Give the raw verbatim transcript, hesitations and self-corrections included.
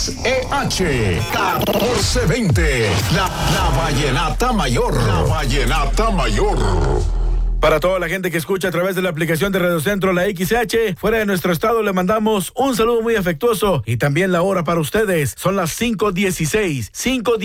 X E H catorce veinte. La, la Vallenata Mayor. La Vallenata Mayor. Para toda la gente que escucha a través de la aplicación de Radio Centro, la X H, fuera de nuestro estado, le mandamos un saludo muy afectuoso y también la hora para ustedes. Son las cinco dieciséis. cinco